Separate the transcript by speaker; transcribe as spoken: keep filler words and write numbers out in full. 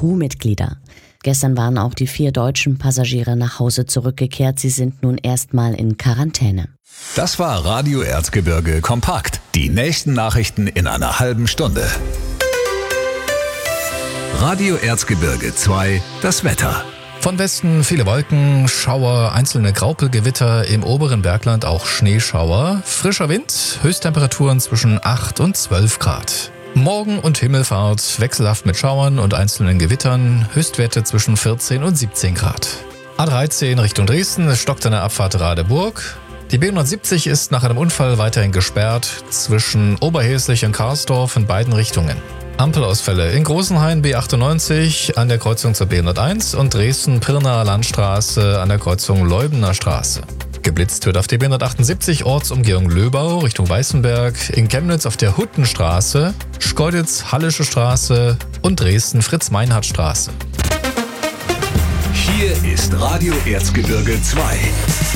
Speaker 1: Crewmitglieder. Gestern waren auch die vier deutschen Passagiere nach Hause zurückgekehrt. Sie sind nun erstmal in Quarantäne.
Speaker 2: Das war Radio Erzgebirge kompakt. Die nächsten Nachrichten in einer halben Stunde. Radio Erzgebirge zwei, das Wetter.
Speaker 3: Von Westen viele Wolken, Schauer, einzelne Graupelgewitter, im oberen Bergland auch Schneeschauer. Frischer Wind, Höchsttemperaturen zwischen acht und zwölf Grad. Morgen und Himmelfahrt wechselhaft mit Schauern und einzelnen Gewittern, Höchstwerte zwischen vierzehn und siebzehn Grad. A dreizehn Richtung Dresden, es stockt an der Abfahrt Radeburg. Die B hundertsiebzig ist nach einem Unfall weiterhin gesperrt zwischen Oberheslich und Karsdorf in beiden Richtungen. Ampelausfälle in Großenhain B achtundneunzig an der Kreuzung zur B hunderteins und Dresden-Pirnaer Landstraße an der Kreuzung Leubener Straße. Geblitzt wird auf der B hundertachtundsiebzig Ortsumgehung Löbau Richtung Weißenberg, in Chemnitz auf der Huttenstraße, Schkeuditz-Hallische Straße und Dresden-Fritz-Meinhardt Straße.
Speaker 2: Hier ist Radio Erzgebirge zwei.